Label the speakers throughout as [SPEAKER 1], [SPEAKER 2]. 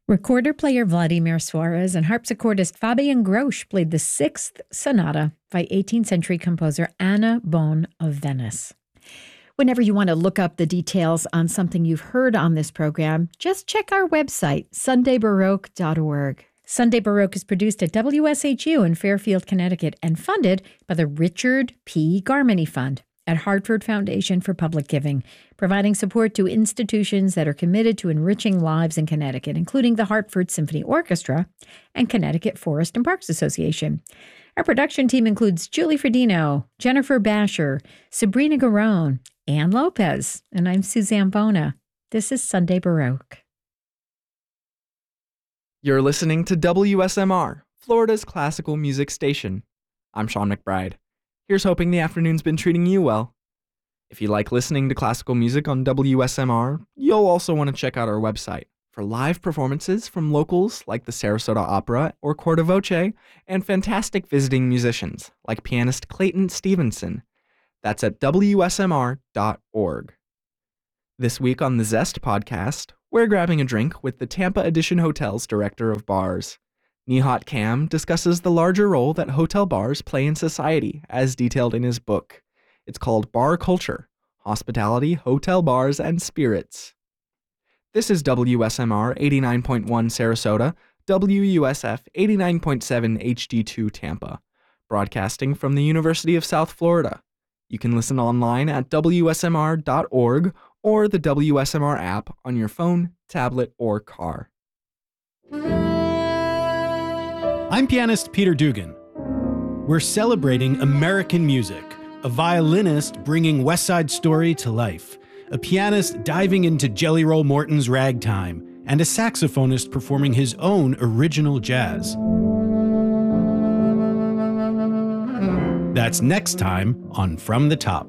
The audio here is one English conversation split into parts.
[SPEAKER 1] Recorder player Vladimir Suarez and harpsichordist Fabian Grosch played the sixth sonata by 18th century composer Anna Bohn of Venice. Whenever you want to look up the details on something you've heard on this program, just check our website, sundaybaroque.org. Sunday Baroque is produced at WSHU in Fairfield, Connecticut, and funded by the Richard P. Garmany Fund at Hartford Foundation for Public Giving, providing support to institutions that are committed to enriching lives in Connecticut, including the Hartford Symphony Orchestra and Connecticut Forest and Parks Association. Our production team includes Julie Fredino, Jennifer Basher, Sabrina Garone, Ann Lopez, and I'm Suzanne Bona. This is Sunday Baroque.
[SPEAKER 2] You're listening to WSMR, Florida's classical music station. I'm Sean McBride. Here's hoping the afternoon's been treating you well. If you like listening to classical music on WSMR, you'll also want to check out our website for live performances from locals like the Sarasota Opera or Corda Voce, and fantastic visiting musicians like pianist Clayton Stevenson. That's at WSMR.org. This week on the Zest podcast, we're grabbing a drink with the Tampa Edition Hotel's director of bars. Nihat Kam discusses the larger role that hotel bars play in society, as detailed in his book. It's called Bar Culture: Hospitality, Hotel Bars, and Spirits. This is WSMR 89.1 Sarasota, WUSF 89.7 HD2 Tampa, broadcasting from the University of South Florida. You can listen online at WSMR.org or the WSMR app on your phone, tablet, or car.
[SPEAKER 3] I'm pianist Peter Dugan. We're celebrating American music, a violinist bringing West Side Story to life, a pianist diving into Jelly Roll Morton's ragtime, and a saxophonist performing his own original jazz. That's next time on From the Top.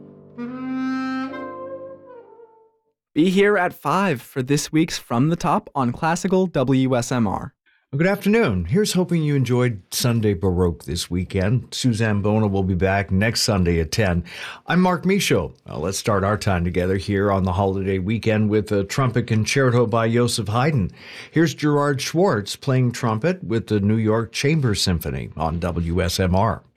[SPEAKER 2] Be here at 5 for this week's From the Top on Classical WSMR.
[SPEAKER 4] Good afternoon. Here's hoping you enjoyed Sunday Baroque this weekend. Suzanne Bona will be back next Sunday at 10. I'm Mark Michaud. Well, let's start our time together here on the holiday weekend with a trumpet concerto by Joseph Haydn. Here's Gerard Schwartz playing trumpet with the New York Chamber Symphony on WSMR.